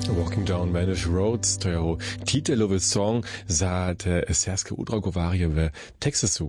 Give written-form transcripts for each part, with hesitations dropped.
Walking Down Manish Roads, to jeho titelowy song za te serskie udragowarje w Teksasu.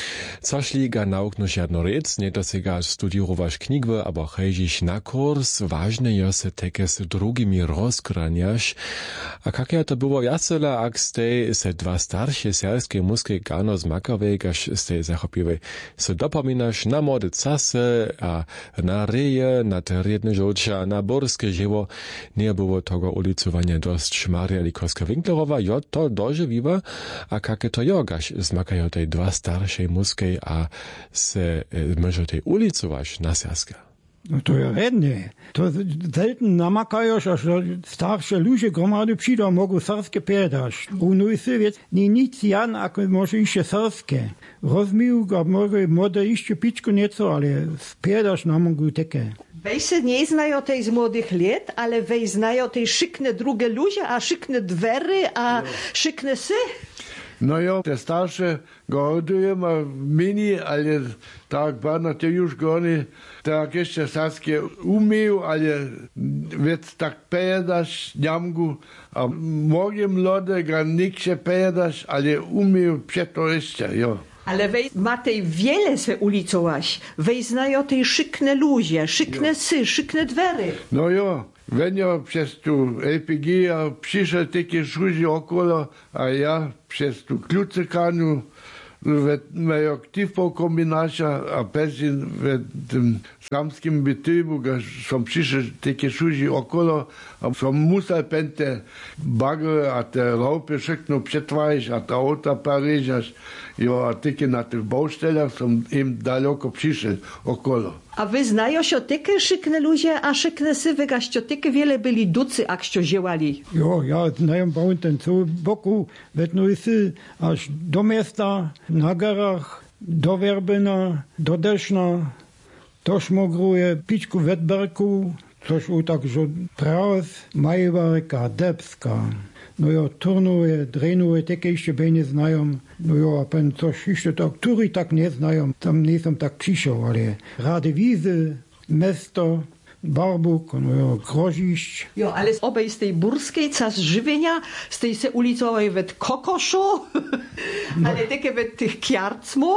Cośli ga nauknuš jedno rec, nie to se ga studiowaš knjigve, abo hežiš na kurs, ważne je se teke s drugimi rozkranjaš. A kak je to było jasela, ak ste se dva staršie serskie muske gano zmakave, gaš ste zachopive se dopominaš na młode czasy, a na reje, na te riedne žoča, na borskie żywo, nie było tego ulicowania dość Maria Likowska-Winklerowa, jo to dożywiwa, a kak to jo, gaš zmakajo tej dva staršie muskej a se może tej ulicować na serskie. No to je redne. To selten namakajoš, až starsze ludzie gromady przyjdą, mogą serskie piedaš. U nujsy wiec, nie nic jan, ako może iще serskie. Rozmiju ga może młode iще pičku nieco, ale piedaš na mogu teke. Wej se nie znają tej z młodych lat, ale wej znają tej szykne drugie ludzie, a szykne dwery, a szykne sy. No jo, te starsze go hodujemy mini, ale tak bardzo to już go nie, tak jeszcze saskie umieją, ale więc tak pejedasz niamgu, a moje młode ga niksze pejedasz, ale umieją przeto jeszcze, jo. Ale wej ma tej wiele se ulicować, wej znają tej szykne ludzie, szykne sy, szykne dwery. No jo. Wenn ja przez tu LPG przyszedł takie szuzi okolo, a ja przez tu klucykanu mają aktywną kombinację, a bezin w tym samskim bytybu, som przyszedł takie szuzi okolo, a som musel pente bagre, a te raupy szykno przetwarzać, a te auta paryżasz, jo, a takie na tych baustelach som im daleko przyszedł okolo. A wy znają się takie szykne ludzie, a szykne sy, wygaście takie wiele byli ducy, akście działali. Jo, ja znajem bauen ten co boku, wetnujsy, aż do miasta, na garach, do Werbena, do Deszna, to szmogruje pičku Wetberku, coś u tak, że Praus, Majwarka, Debska. No jo, turnuje, drenuje, takie jeszcze nie znają. No jo, a pen coś jeszcze tak, który tak nie znają, tam nie są tak przyszło, ale Radewizy, Mesto, Barbuk, no jo, Groziszcz. Jo, ale obej z tej burskiej, cas żywienia, z tej se ulicowej wet kokoszu, ale takie wet tych kjarcmu.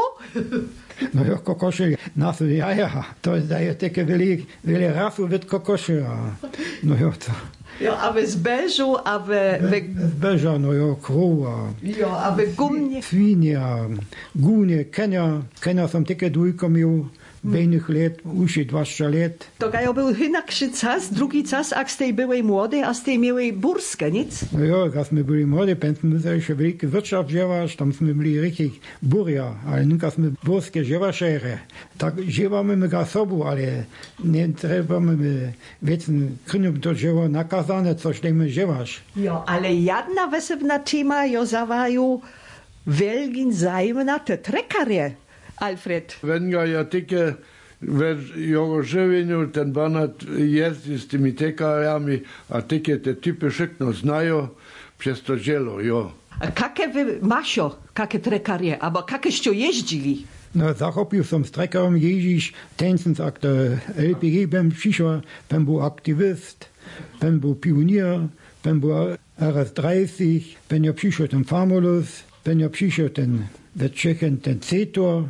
No jo, kokoszy, nas jaja, to daje takie wiele rasu wet kokoszy, no jo, to. Jo, a we zbeżu, a we... Zbeża, no jo, krowa. Jo, a we gumnie. Swinia, gunie, kenia są takie dwójko miał, bejnych lat, uszy 20 lat. To gajo był inakszy czas, drugi czas, jak z tej byłej młodej, a z tej miałej burskie, nic? No jo, jak my byli młodzi, pędzmy się jeszcze wielkie wirtschaft dziewać, tam jsme byli richtig burja, ale nunka jsme burskie dziewaszery. Tak dziewamy my ga sobu, ale nie trzeba my wiecen krynub do dzieła nakazane, coś dejmy dziewasz. Jo, ale jedna wesebna tema jo zawaju wielgin zajmna te trekarie. Alfred. Wenn ja tykke, w jego żywieniu ten Bernard jeździ z tymi tekariami, a tykie te typy szykno znają przez to dzielo, jo. A jakie wy masio, jakie trekarie, albo jakieście jeździli? No, zachopił som z trekerem jeździć, tencens jak to LPG bym przyszła, bym był aktywist, bym był pionier, bym był RS-30, bym ja przyszła ten Famulus, bym ja przyszła ten w Czechien ten Cetor,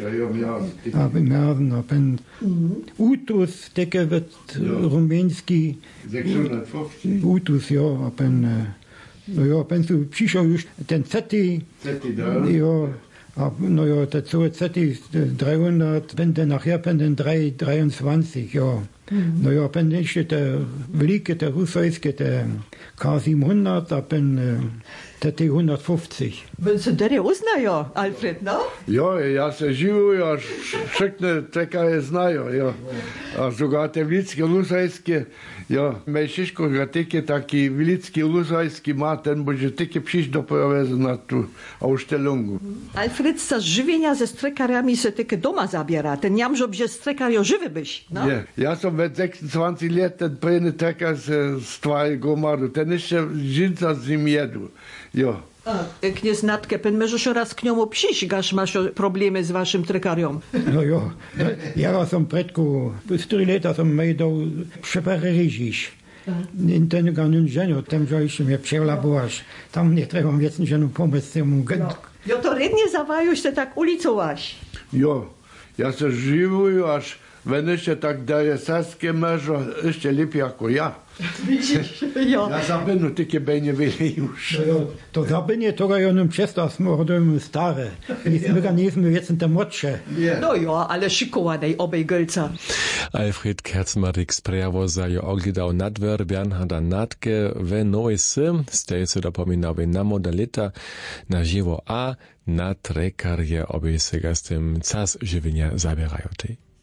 a w Märzen, a pen Utus, takie rumieński, 650. Utus, jo, a pen, no jo, pen su przyszł już ten Ceti, jo, a no jo, te całe Ceti 300, będę nachher pen ten 323, jo. No jo, pen jeszcze te wielkie, te rosyjskie, te K700, a pen te T150. Wenn sie dere uznają, Alfred, no? Jo, ja se živuju, a všechny tekare znajo, jo. A sogar te vlitske lusajske, jo. Mej Šiško ga teke taki vlitski lusajski ma, ten bože teke přiš doprovezu na tu ausstellungu. Alfred, z żywienia ze strekariami se teke doma zabiera, ten jam, że strekario żywy byś, no? Je, ja som ve 26 let ten prejny tekar se stvari gromadu, ten ještě žinca z nim jedu, jo. Kniez Natke, pen możesz raz k niemu przyjść, gaż masz problemy z waszym trekarią. No jo, ja som predku, 4 lata som majdał przeparyžić. Ten ganin żeniu, tam że jeszcze mnie przelabowasz. Tam nie trzeba więcej żenu pomóc temu. Jo to rednie zawajuś te tak ulicowaś. Jo, ja se żywuję, aż wenn jeszcze tak daje saskie merzo, jeszcze lepiej jako ja. Widzisz, jo. Ja zabynu takie będzie wiele już. To zabynie to jonem często, a smordujemy stare. Nie jsme więcej te młodsze. No jo, ale szykowanej obej gölca. Alfred Kerzenmarik sprejawo za jo oglądał nadwer Bernharda Natke we nowej sym, stej se dopominały na modalita, na żywo a na trekarje obej se z tym czas żywienia zabierają tej.